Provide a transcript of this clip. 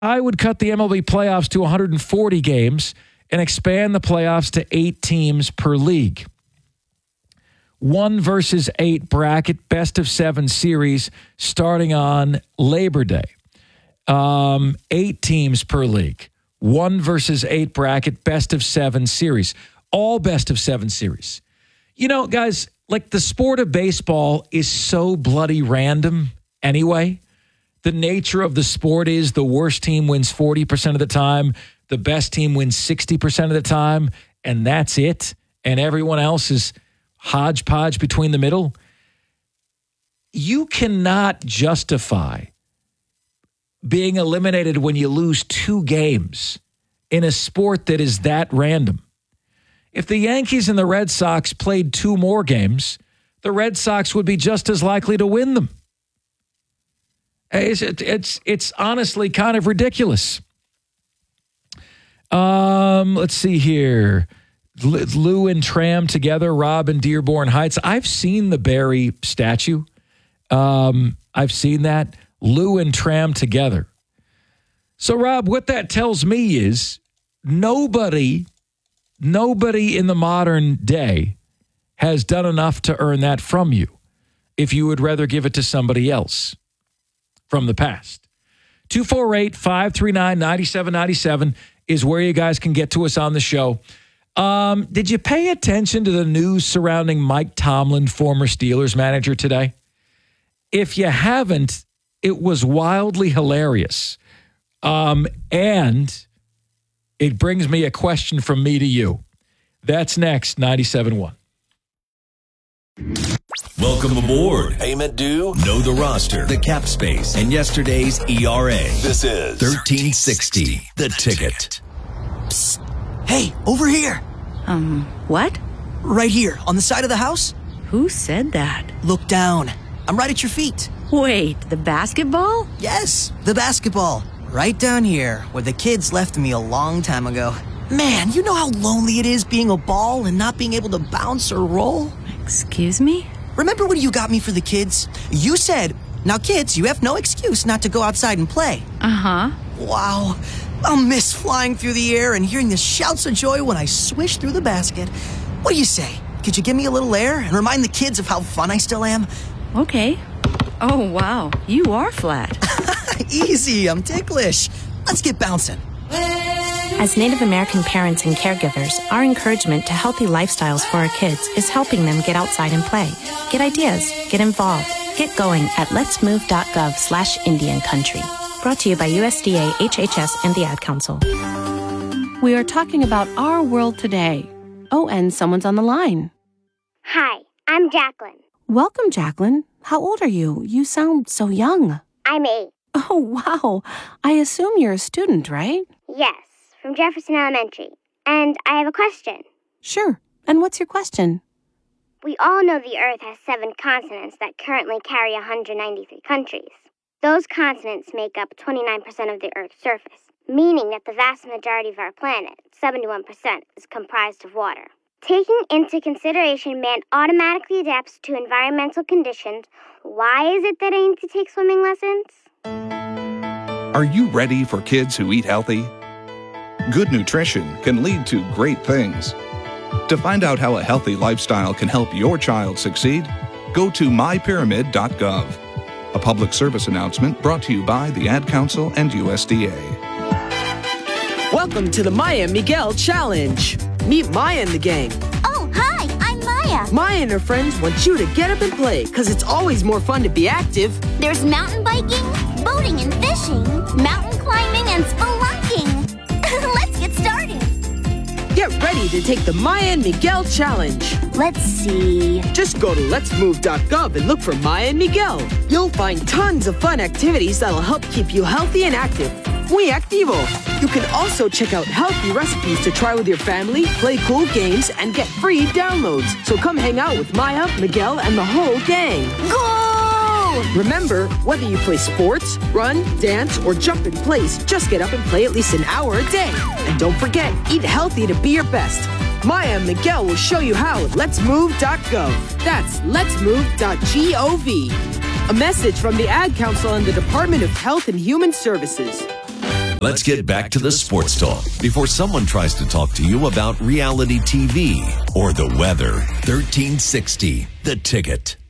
I would cut the MLB playoffs to 140 games and expand the playoffs to 8 teams per league. 1 versus 8 bracket, best of 7 series starting on Labor Day. 8 teams per league. 1 versus 8 bracket, best of 7 series. All best of 7 series. You know, guys, like the sport of baseball is so bloody random anyway. The nature of the sport is the worst team wins 40% of the time. The best team wins 60% of the time. And that's it. And everyone else is hodgepodge between the middle. You cannot justify being eliminated when you lose 2 games in a sport that is that random. If the Yankees and the Red Sox played 2 more games, the Red Sox would be just as likely to win them. It's honestly kind of ridiculous. Let's see here. Lou and Tram together, Rob and Dearborn Heights. I've seen the Barry statue. I've seen that. Lou and Tram together. So, Rob, what that tells me is nobody in the modern day has done enough to earn that from you if you would rather give it to somebody else from the past. 248-539-9797 is where you guys can get to us on the show. Did you pay attention to the news surrounding Mike Tomlin, former Steelers manager, today? If you haven't, it was wildly hilarious. And it brings me a question from me to you. That's next, 97.1. Welcome aboard. Payment due. Know the roster, the cap space, and yesterday's ERA. This is 1360, The Ticket. Psst. Hey, over here. What? Right here, on the side of the house. Who said that? Look down. I'm right at your feet. Wait, the basketball? Yes, the basketball. Right down here, where the kids left me a long time ago. Man, you know how lonely it is being a ball and not being able to bounce or roll? Excuse me? Remember when you got me for the kids? You said, now kids, you have no excuse not to go outside and play. Uh-huh. Wow. I'll miss flying through the air and hearing the shouts of joy when I swish through the basket. What do you say? Could you give me a little air and remind the kids of how fun I still am? Okay. Oh, wow. You are flat. Easy, I'm ticklish. Let's get bouncing. As Native American parents and caregivers, our encouragement to healthy lifestyles for our kids is helping them get outside and play. Get ideas, get involved, get going at letsmove.gov/Indian Country. Brought to you by USDA, HHS, and the Ad Council. We are talking about our world today. Oh, and someone's on the line. Hi, I'm Jacqueline. Welcome, Jacqueline. How old are you? You sound so young. I'm 8. Oh, wow. I assume you're a student, right? Yes, from Jefferson Elementary. And I have a question. Sure. And what's your question? We all know the Earth has 7 continents that currently carry 193 countries. Those continents make up 29% of the Earth's surface, meaning that the vast majority of our planet, 71%, is comprised of water. Taking into consideration man automatically adapts to environmental conditions, why is it that I need to take swimming lessons? Are you ready for kids who eat healthy? Good nutrition can lead to great things. To find out how a healthy lifestyle can help your child succeed, go to mypyramid.gov. A public service announcement brought to you by the Ad Council and USDA. Welcome to the Maya and Miguel Challenge. Meet Maya and the gang. Oh, hi, I'm Maya. Maya and her friends want you to get up and play, because it's always more fun to be active. There's mountain biking, boating and fishing, mountain climbing and spelunking. Let's get started. Get ready to take the Maya and Miguel Challenge. Let's see. Just go to letsmove.gov and look for Maya and Miguel. You'll find tons of fun activities that'll help keep you healthy and active. Muy activo. You can also check out healthy recipes to try with your family, play cool games, and get free downloads. So come hang out with Maya, Miguel, and the whole gang. Go! Remember, whether you play sports, run, dance, or jump in place, just get up and play at least an hour a day. And don't forget, eat healthy to be your best. Maya and Miguel will show you how at letsmove.gov. That's letsmove.gov. A message from the Ad Council and the Department of Health and Human Services. Let's get back to the sports talk before someone tries to talk to you about reality TV or the weather. 1360, The Ticket.